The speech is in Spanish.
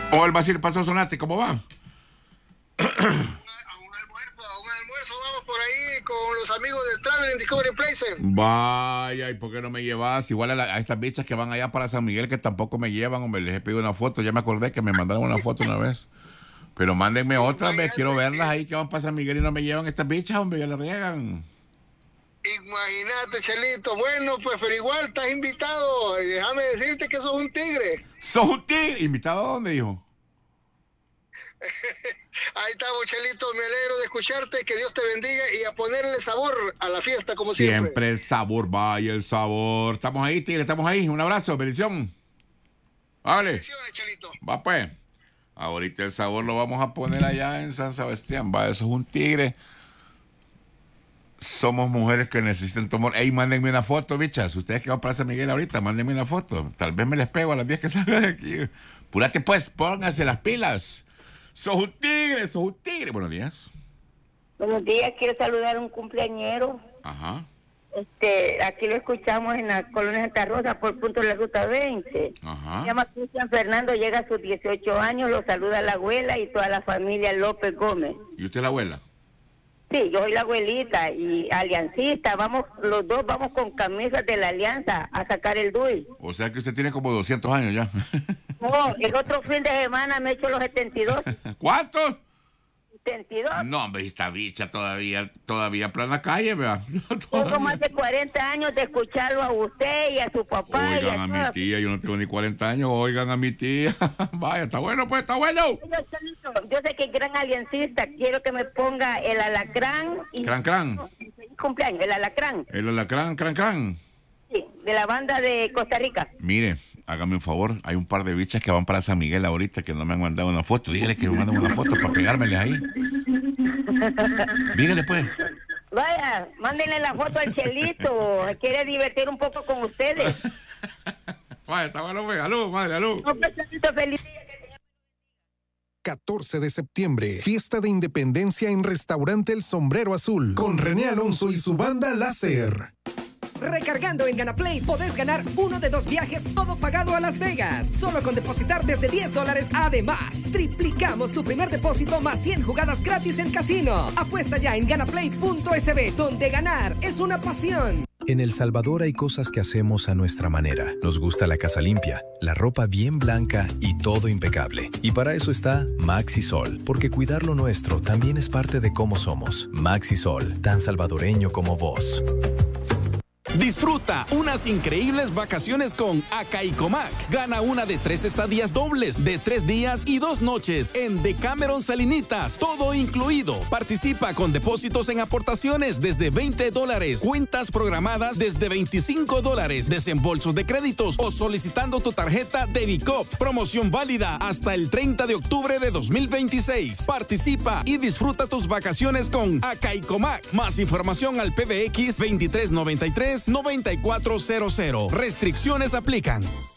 O el Basil Paso Sonate, ¿cómo va? A un almuerzo vamos por ahí con los amigos de Travel and Discovery Place. Vaya, ¿y por qué no me llevas? Igual a estas bichas que van allá para San Miguel que tampoco me llevan, hombre, les he pedido una foto, ya me acordé que me mandaron una foto una vez. Pero mándenme otra vez, quiero verlas ahí que van para San Miguel y no me llevan estas bichas, hombre, ya las riegan. Imagínate, Chelito. Bueno, pues, pero igual estás invitado. Déjame decirte que sos un tigre. ¿Sos un tigre? ¿Invitado a dónde, hijo? Ahí estamos, Chelito. Me alegro de escucharte. Que Dios te bendiga y a ponerle sabor a la fiesta, como siempre. Siempre el sabor, vaya el sabor. Estamos ahí, tigre, estamos ahí. Un abrazo, bendición. Vale. Bendiciones, Chelito. Va pues. Ahorita el sabor lo vamos a poner allá en San Sebastián. Va, eso es un tigre. Somos mujeres que necesitan tomar. Ey, mándenme una foto, bichas. Ustedes que van para San Miguel ahorita, mándenme una foto. Tal vez me les pego a las 10 que salgan de aquí. Púrate pues, pónganse las pilas. Sos un tigre, sos un tigre. Buenos días. Buenos días, quiero saludar a un cumpleañero. Ajá. Aquí lo escuchamos en la colonia Santa Rosa por punto de la ruta 20. Ajá. Se llama Cristian Fernando, llega a sus 18 años, lo saluda la abuela y toda la familia López Gómez. ¿Y usted es la abuela? Sí, yo soy la abuelita y aliancista, los dos vamos con camisas de la alianza a sacar el DUI. O sea que usted tiene como 200 años ya. No, el otro fin de semana me he hecho los 72. ¿Cuántos? 72. No, hombre, esta bicha todavía plana calle, ¿verdad? Tengo más de 40 años de escucharlo a usted y a su papá. Oigan a mi tía, yo no tengo ni 40 años, oigan a mi tía. Vaya, está bueno, pues, está bueno. Yo sé que es gran aliancista, quiero que me ponga el alacrán. Y Cran. cumpleaños, el alacrán. El alacrán, cran. Sí, de la banda de Costa Rica. Mire, hágame un favor, hay un par de bichas que van para San Miguel ahorita que no me han mandado una foto. Dígale que me manden una foto para pegármeles ahí. Dígale pues. Vaya, mándenle la foto al Chelito, quiere divertir un poco con ustedes. Vaya, está bueno, pues, salud, madre, salud. No, pues, Chelito, feliz día. 14 de septiembre, fiesta de independencia en Restaurante El Sombrero Azul, con René Alonso y su banda Láser. Recargando en GanaPlay podés ganar uno de 2 viajes todo pagado a Las Vegas. Solo con depositar desde $10. Además, triplicamos tu primer depósito más 100 jugadas gratis en casino. Apuesta ya en ganaplay.sb, donde ganar es una pasión. En El Salvador hay cosas que hacemos a nuestra manera. Nos gusta la casa limpia, la ropa bien blanca y todo impecable. Y para eso está Maxi Sol, porque cuidar lo nuestro también es parte de cómo somos. Maxi Sol, tan salvadoreño como vos. Disfruta unas increíbles vacaciones con Acaicomac. Gana una de 3 estadías dobles de 3 días y 2 noches en Decameron Salinitas, todo incluido. Participa con depósitos en aportaciones desde $20, cuentas programadas desde $25, desembolsos de créditos o solicitando tu tarjeta de Bicop. Promoción válida hasta el 30 de octubre de 2026. Participa y disfruta tus vacaciones con Acaicomac. Más información al PBX 2393-9400. Restricciones aplican.